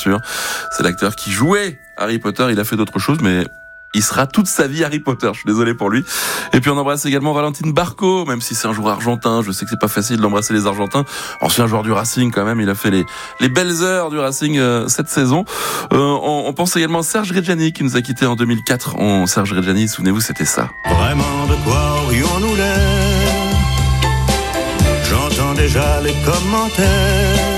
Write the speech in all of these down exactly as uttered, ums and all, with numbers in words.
sûr. C'est l'acteur qui jouait Harry Potter. Il a fait d'autres choses, mais il sera toute sa vie Harry Potter. Je suis désolé pour lui. Et puis on embrasse également Valentine Barco, même si c'est un joueur argentin. Je sais que c'est pas facile d'embrasser les Argentins. Ancien joueur du Racing quand même. Il a fait les les belles heures du Racing euh, cette saison. Euh, on, on pense également à Serge Reggiani qui nous a quittés en deux mille quatre. On, Serge Reggiani, souvenez-vous, c'était ça. Vraiment, de quoi aurions-nous l'air? J'entends déjà les commentaires.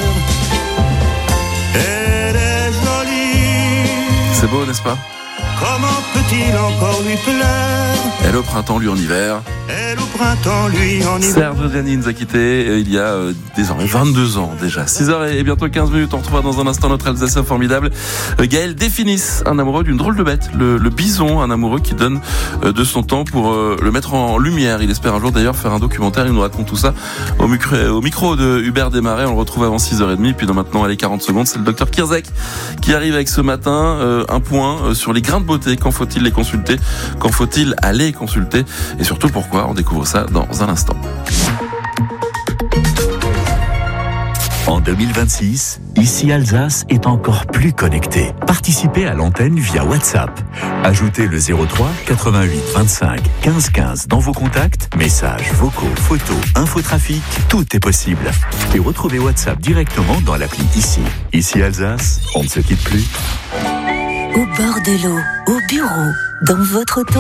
Elle est jolie. C'est beau, n'est-ce pas? Comment peut-il encore lui plaire? Elle au printemps, lui en hiver. Elle au printemps, lui en hiver. Serge Reggiani nous a quittés il y a euh, désormais vingt-deux ans déjà. six heures et bientôt quinze minutes. On retrouvera dans un instant notre Alsacien formidable. Euh, Gaël Définis, un amoureux d'une drôle de bête. Le, le bison, un amoureux qui donne euh, de son temps pour euh, le mettre en lumière. Il espère un jour d'ailleurs faire un documentaire. Il nous raconte tout ça au micro, au micro de Hubert Desmarais. On le retrouve avant six heures trente. Puis dans maintenant, allez, quarante secondes. C'est le docteur Kirzek qui arrive avec ce matin euh, un point euh, sur les grains de beauté. Quand faut-il les consulter? Quand faut-il aller consulter? Et surtout pourquoi? On découvre ça dans un instant. En deux mille vingt-six, ici Alsace est encore plus connectée. Participez à l'antenne via WhatsApp. Ajoutez le zéro trois quatre-vingt-huit vingt-cinq quinze quinze dans vos contacts. Messages, vocaux, photos, infotrafic, tout est possible. Et retrouvez WhatsApp directement dans l'appli Ici. Ici Alsace, on ne se quitte plus. Au bord de l'eau, au bureau, dans votre auto.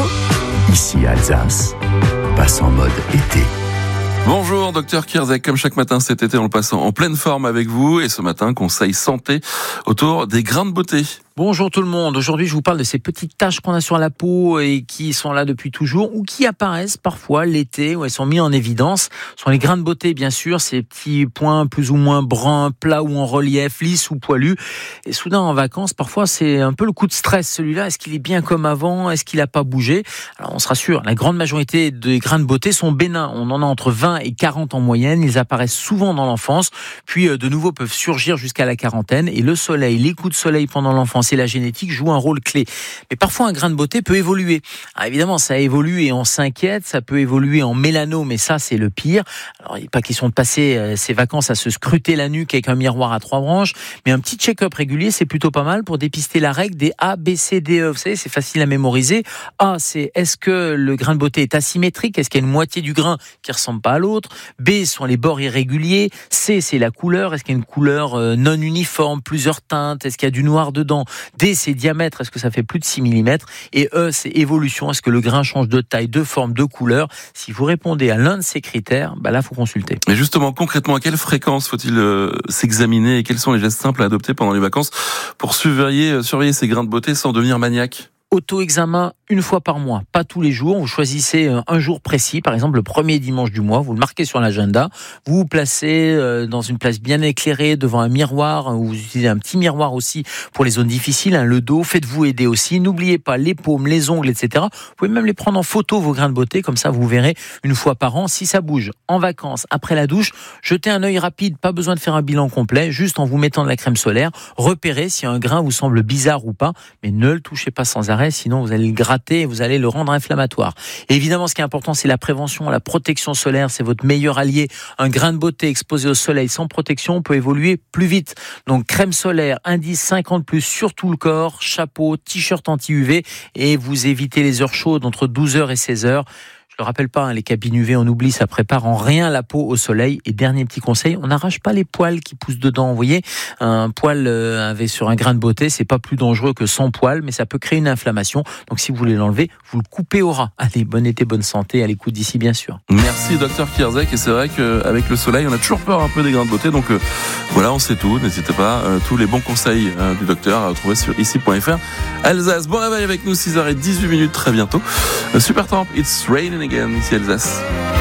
Ici Alsace, passe en mode été. Bonjour, docteur Kirzek. Comme chaque matin cet été, on le passe en pleine forme avec vous. Et ce matin, conseil santé autour des grains de beauté. Bonjour tout le monde. Aujourd'hui, je vous parle de ces petites taches qu'on a sur la peau et qui sont là depuis toujours ou qui apparaissent parfois l'été où elles sont mises en évidence. Ce sont les grains de beauté, bien sûr, ces petits points plus ou moins bruns, plats ou en relief, lisses ou poilus. Et soudain, en vacances, parfois, c'est un peu le coup de stress. Celui-là, est-ce qu'il est bien comme avant? Est-ce qu'il n'a pas bougé? Alors, on se rassure, la grande majorité des grains de beauté sont bénins. On en a entre vingt et quarante en moyenne. Ils apparaissent souvent dans l'enfance, puis de nouveau peuvent surgir jusqu'à la quarantaine. Et le soleil, les coups de soleil pendant l'enfance et la génétique jouent un rôle clé. Mais parfois, un grain de beauté peut évoluer. Alors évidemment, ça évolue et on s'inquiète. Ça peut évoluer en mélanome, mais ça, c'est le pire. Alors, il n'est pas question de passer euh, ses vacances à se scruter la nuque avec un miroir à trois branches, mais un petit check-up régulier, c'est plutôt pas mal pour dépister la règle des A, B, C, D, E. Vous savez, c'est facile à mémoriser. A, c'est est-ce que le grain de beauté est asymétrique? Est-ce qu'il y a une moitié du grain qui ressemble pas à l'autre? B, sont les bords irréguliers. C, c'est la couleur. Est-ce qu'il y a une couleur euh, non uniforme, plusieurs teintes? Est-ce qu'il y a du noir dedans? D, c'est diamètre, est-ce que ça fait plus de six millimètres? Et E, c'est évolution, est-ce que le grain change de taille, de forme, de couleur? Si vous répondez à l'un de ces critères, bah là, il faut consulter. Mais justement, concrètement, à quelle fréquence faut-il euh, s'examiner et quels sont les gestes simples à adopter pendant les vacances pour surveiller, euh, surveiller ces grains de beauté sans devenir maniaque? Auto-examen une fois par mois, pas tous les jours. Vous choisissez un jour précis, par exemple le premier dimanche du mois, vous le marquez sur l'agenda, vous vous placez dans une place bien éclairée devant un miroir, vous utilisez un petit miroir aussi pour les zones difficiles, hein, le dos, faites-vous aider aussi. N'oubliez pas les paumes, les ongles, et cetera. Vous pouvez même les prendre en photo, vos grains de beauté, comme ça vous verrez une fois par an. Si ça bouge en vacances, après la douche, jetez un œil rapide, pas besoin de faire un bilan complet, juste en vous mettant de la crème solaire, repérez si un grain vous semble bizarre ou pas, mais ne le touchez pas sans arrêt, sinon vous allez le gratter et vous allez le rendre inflammatoire. Et évidemment, ce qui est important, c'est la prévention, la protection solaire, c'est votre meilleur allié. Un grain de beauté exposé au soleil sans protection peut évoluer plus vite. Donc crème solaire, indice cinquante plus sur tout le corps, chapeau, t-shirt anti-U V et vous évitez les heures chaudes entre douze heures et seize heures. Je le rappelle pas, hein, les cabines U V, on oublie, ça prépare en rien la peau au soleil. Et dernier petit conseil, on n'arrache pas les poils qui poussent dedans. Vous voyez, un poil euh, avec sur un grain de beauté, c'est pas plus dangereux que sans poil, mais ça peut créer une inflammation. Donc si vous voulez l'enlever, vous le coupez au ras. Allez, bon été, bonne santé, à l'écoute d'ici bien sûr. Merci docteur Kirzek. Et c'est vrai qu'avec le soleil, on a toujours peur un peu des grains de beauté. Donc euh, voilà, on sait tout. N'hésitez pas, euh, tous les bons conseils euh, du docteur à retrouver sur ici point f r. Alsace, bon réveil avec nous, six heures dix-huit minutes, très bientôt. Euh, super temp, it's raining again, ici Alsace.